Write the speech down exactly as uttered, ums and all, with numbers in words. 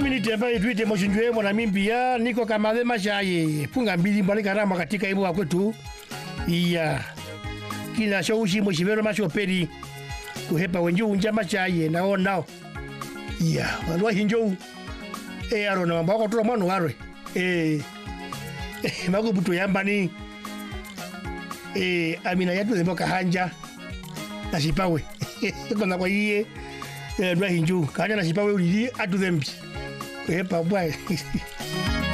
mini temba itwite moshinjwe mwana mimbia niko kama the mashaye funga mbili mbali karama katika ibu wa kwetu iya kila shaushi moshivero mashoperi kuhepa wenju unja mashaye nao nao iya walwa hinjo e arona mambo ko tro mwana warwe e mago buto yamba ni e amina yatu de boka hanja na sipawe kona kwa iye e dwa hinju kanya na sipawe ulili atu thembi epa bwa